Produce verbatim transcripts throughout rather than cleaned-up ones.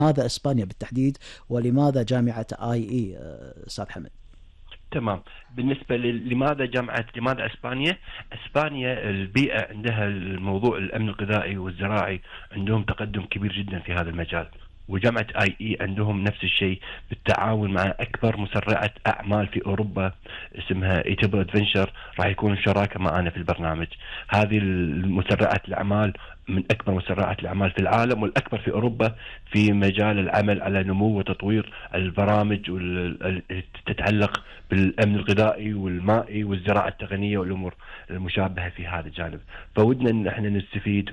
لماذا اسبانيا بالتحديد، ولماذا جامعة اي اي استاذ حمد؟ تمام. بالنسبة لماذا جامعة لماذا اسبانيا؟ اسبانيا البيئة عندها الموضوع الامن الغذائي والزراعي عندهم تقدم كبير جدا في هذا المجال، وجامعة اي اي عندهم نفس الشيء بالتعاون مع اكبر مسرعة اعمال في اوروبا اسمها ايتبل ادفنشر، راح يكون شراكة معنا في البرنامج. هذه المسرعات الاعمال من اكبر مسرعات الاعمال في العالم والاكبر في اوروبا في مجال العمل على نمو وتطوير البرامج التي تتعلق بالامن الغذائي والمائي والزراعه التقنيه والامور المشابهه في هذا الجانب. فودنا ان احنا نستفيد،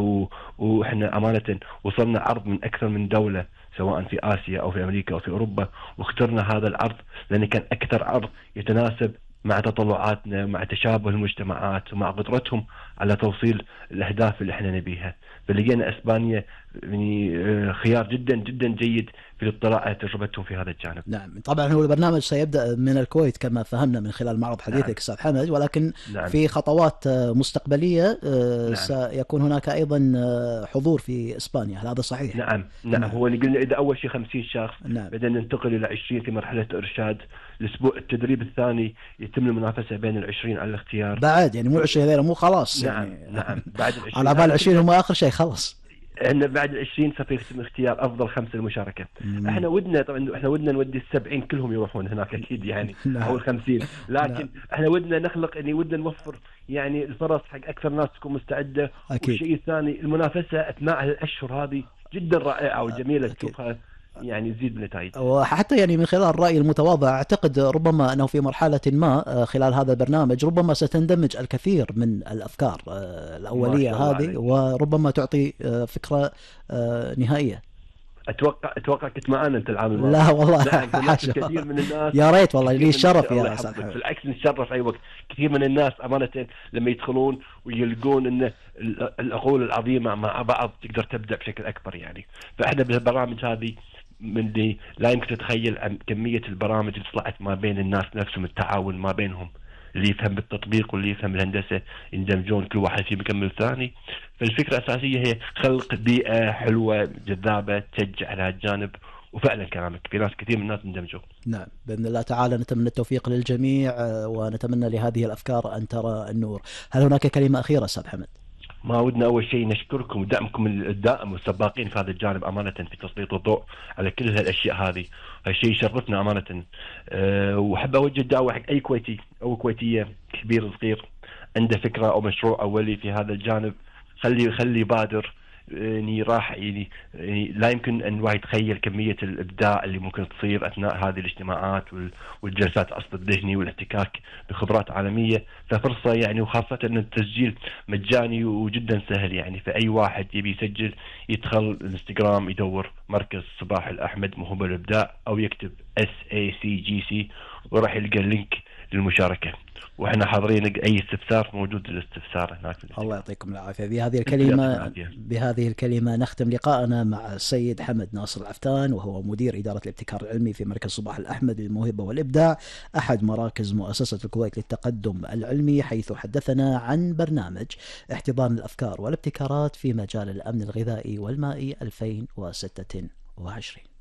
واحنا امانه وصلنا عرض من اكثر من دوله سواء في اسيا او في امريكا او في اوروبا، واخترنا هذا العرض لان كان اكثر عرض يتناسب مع تطلعاتنا، مع تشابه المجتمعات ومع قدرتهم على توصيل الاهداف اللي احنا نبيها. فلقينا اسبانيا يعني خيار جدا جدا جيد في الاطلاع على تجربتهم في هذا الجانب. نعم طبعا هو البرنامج سيبدأ من الكويت كما فهمنا من خلال معرض نعم. حديثك استاذ حمد، ولكن نعم. في خطوات مستقبلية نعم. سيكون هناك ايضا حضور في اسبانيا، هل هذا صحيح؟ نعم. نعم. نعم. هو قلنا اذا اول شيء خمسين شخص، نعم. بعدين ننتقل الى عشرين في مرحله ارشاد. الاسبوع التدريب الثاني يتم المنافسه بين العشرين على الاختيار. بعد يعني مو عشرين هذول مو خلاص نعم. يعني. نعم. بعد العشرين على بال عشرين هم اخر شيء خلص. احنا بعد العشرين سوف يتم اختيار افضل خمسه للمشاركه. مم. احنا ودنا طبعا احنا ودنا نودي السبعين كلهم يروحون هناك اكيد يعني او الخمسين، لكن احنا ودنا نخلق يعني ودنا نوفر يعني الفرص حق اكثر ناس تكون مستعده. أكيد. والشيء الثاني المنافسه اثناء الاشهر هذه جدا رائعه وجميله تشوفها يعني تزيد بالنتائج. وحتى يعني من خلال الرأي المتواضع أعتقد ربما أنه في مرحلة ما خلال هذا البرنامج ربما ستندمج الكثير من الأفكار الأولية هذه، وربما تعطي فكرة نهائية. اتوقع اتوقع كنت معانا انت العام الماضي. لا والله حاشا. كثير من الناس يا ريت والله لي الشرف يا استاذ. بالعكس نتشرف اي وقت. كثير من الناس امانه لما يدخلون ويلقون ان العقول العظيمه مع بعض تقدر تبدا بشكل اكبر يعني. فاحنا بالبرامج هذه من اللي لا يمكن تتخيل كميه البرامج اللي طلعت ما بين الناس نفسهم، التعاون ما بينهم، اللي يفهم بالتطبيق واللي يفهم الهندسه يندمجون كل واحد فيهم يكمل الثاني. فالفكره الاساسيه هي خلق بيئه حلوه جذابه تشجع على هالجانب، وفعلا كلامك في ناس كثير من الناس اندمجوا. نعم باذن الله تعالى نتمنى التوفيق للجميع، ونتمنى لهذه الافكار ان ترى النور. هل هناك كلمه اخيره استاذ حمد؟ ما ودنا أول شيء نشكركم ودعمكم الدائم والسباقين في هذا الجانب أمانة في تسليط الضوء على كل هالأشياء هذه. هالشيء يشرفنا أمانة. أه وحب أوجه دعوة حق أي كويتي أو كويتية كبير صغير عنده فكرة أو مشروع أولي في هذا الجانب، خلي خلي يبادر. يعني راح يعني, يعني لا يمكن أن الواحد يتخيل كمية الإبداع اللي ممكن تصير أثناء هذه الاجتماعات والجلسات العصف الذهني والاحتكاك بخبرات عالمية. ففرصة يعني، وخاصة أن التسجيل مجاني وجدا سهل يعني. فأي واحد يبي يسجل يدخل الانستغرام يدور مركز صباح الأحمد موهبة الإبداع أو يكتب إس إيه سي جي سي وراح يلقى اللينك للمشاركة. واحنا حاضرين اي استفسار موجود الاستفسار هناك. الله يعطيكم العافيه. بهذه الكلمه بهذه الكلمه نختم لقاءنا مع السيد حمد ناصر العفتان، وهو مدير اداره الابتكار العلمي في مركز صباح الاحمد للموهبه والابداع، احد مراكز مؤسسه الكويت للتقدم العلمي، حيث حدثنا عن برنامج احتضان الافكار والابتكارات في مجال الامن الغذائي والمائي ألفين وستة وعشرين.